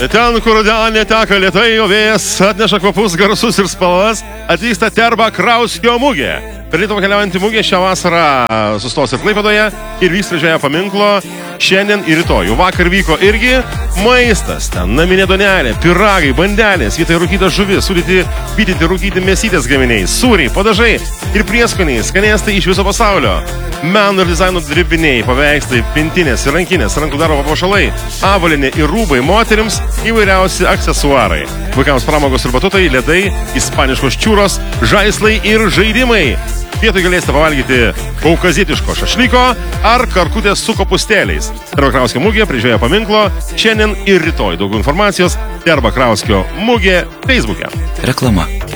Ten, kur delnė teka lėtai, o vėjas atneša kvapus, garsus ir spalvas, atvyksta Terba Krauskio mugė. Per Lietuvą keliaujantį mugę šią vasarą sustos ir Klaipėdoje ir vyks prie Žvejo paminklo šiandien ir rytoj. Vakar vyko irgi maistas, ten naminė duonelė, pyragai, bandelės, vietoj rūkyta žuvis, sūdyti, pytinti, rūkyti mėsytės gaminiai, sūriai, padažai ir prieskoniai, skanėstai iš viso pasaulio. Meno ir dizaino dirbiniai, paveikslai, pintinės ir rankinės, rankų darbo papuošalai, avalynė ir rūbai moterims, įvairiausi aksesuarai. Vaikams pramogos ir batutai, ledai, ispaniškos čiūros, žaislai ir žaidimai. Vietoj galėsite pavalgyti kaukazietiško šašlyko ar karkutės su kopūstėliais. Terba Krauskio mugė prie Žvejo paminklo šiandien ir rytoj. Daugiau informacijos Terba Krauskio mugė Facebook'e. Reklama.